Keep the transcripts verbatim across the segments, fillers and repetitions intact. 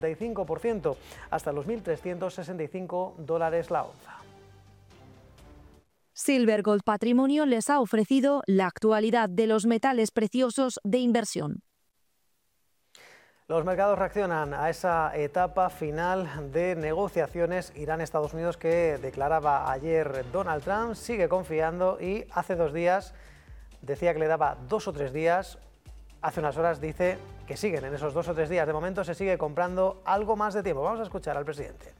cinco por ciento, hasta los mil trescientos sesenta y cinco dólares la onza. Silver Gold Patrimonio les ha ofrecido la actualidad de los metales preciosos de inversión. Los mercados reaccionan a esa etapa final de negociaciones Irán-Estados Unidos que declaraba ayer Donald Trump. Sigue confiando y hace dos días decía que le daba dos o tres días. Hace unas horas dice que siguen en esos dos o tres días. De momento se sigue comprando algo más de tiempo. Vamos a escuchar al presidente.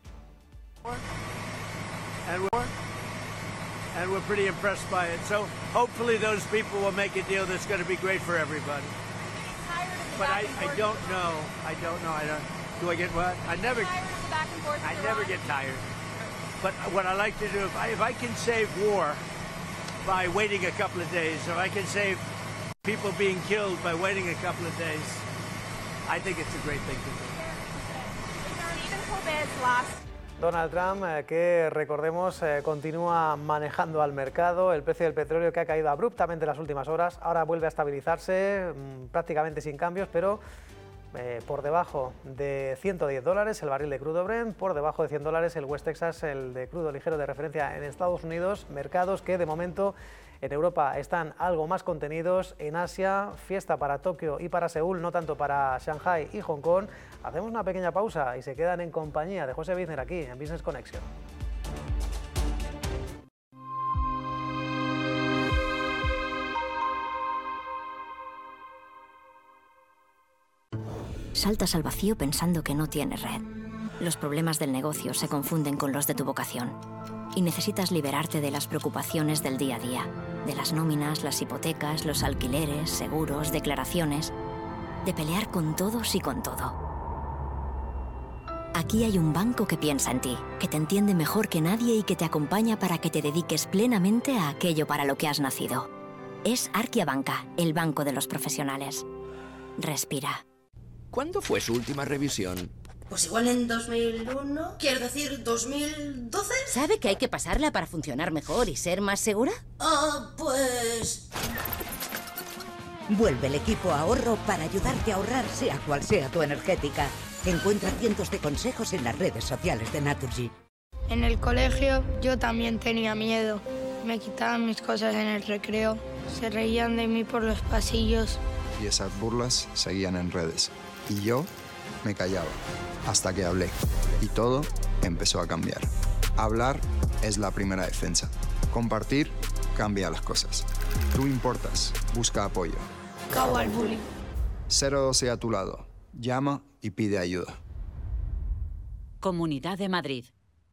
And we're pretty impressed by it. So hopefully those people will make a deal that's going to be great for everybody. But I, I don't know. I don't know. I don't. Do I get what? I never. I never get tired. But what I like to do, if I, if I can save war by waiting a couple of days, if I can save people being killed by waiting a couple of days, I think it's a great thing to do. Donald Trump, eh, que recordemos, eh, continúa manejando al mercado. El precio del petróleo que ha caído abruptamente en las últimas horas, ahora vuelve a estabilizarse mmm, prácticamente sin cambios, pero eh, por debajo de ciento diez dólares el barril de crudo Brent, por debajo de cien dólares el West Texas, el de crudo ligero de referencia en Estados Unidos. Mercados que de momento en Europa están algo más contenidos. En Asia, fiesta para Tokio y para Seúl, no tanto para Shanghai y Hong Kong. Hacemos una pequeña pausa y se quedan en compañía de José Bizner aquí en Business Connection. Saltas al vacío pensando que no tienes red. Los problemas del negocio se confunden con los de tu vocación. Y necesitas liberarte de las preocupaciones del día a día. De las nóminas, las hipotecas, los alquileres, seguros, declaraciones. De pelear con todos y con todo. Aquí hay un banco que piensa en ti, que te entiende mejor que nadie y que te acompaña para que te dediques plenamente a aquello para lo que has nacido. Es Arkia Banca, el banco de los profesionales. Respira. ¿Cuándo fue su última revisión? Pues igual en dos mil uno, quiero decir dos mil doce. ¿Sabe que hay que pasarla para funcionar mejor y ser más segura? Ah, pues... Vuelve el equipo ahorro para ayudarte a ahorrar sea cual sea tu energética. Encuentra cientos de consejos en las redes sociales de Naturgy. En el colegio yo también tenía miedo. Me quitaban mis cosas en el recreo. Se reían de mí por los pasillos. Y esas burlas seguían en redes. Y yo me callaba. Hasta que hablé. Y todo empezó a cambiar. Hablar es la primera defensa. Compartir cambia las cosas. Tú importas. Busca apoyo. Cabo al bullying. cero doce a tu lado. Llama y pide ayuda. Comunidad de Madrid.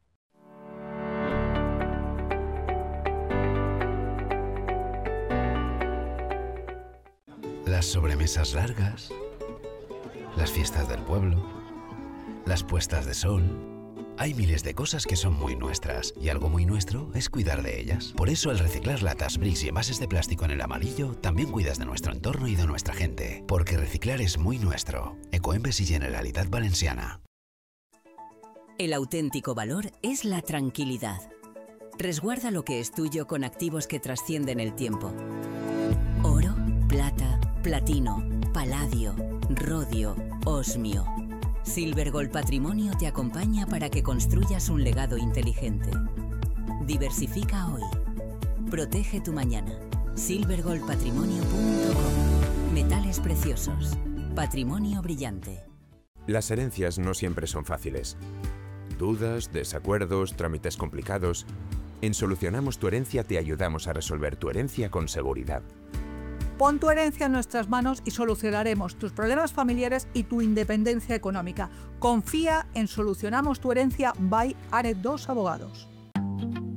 Las sobremesas largas, las fiestas del pueblo, las puestas de sol. Hay miles de cosas que son muy nuestras y algo muy nuestro es cuidar de ellas. Por eso al reciclar latas, bricks y envases de plástico en el amarillo, también cuidas de nuestro entorno y de nuestra gente. Porque reciclar es muy nuestro. Ecoembes y Generalitat Valenciana. El auténtico valor es la tranquilidad. Resguarda lo que es tuyo con activos que trascienden el tiempo. Oro, plata, platino, paladio, rodio, osmio. Silver Gold Patrimonio te acompaña para que construyas un legado inteligente. Diversifica hoy. Protege tu mañana. silver gold patrimonio punto com. Metales preciosos. Patrimonio brillante. Las herencias no siempre son fáciles. Dudas, desacuerdos, trámites complicados. En Solucionamos tu Herencia te ayudamos a resolver tu herencia con seguridad. Pon tu herencia en nuestras manos y solucionaremos tus problemas familiares y tu independencia económica. Confía en Solucionamos tu Herencia by Aredos Abogados.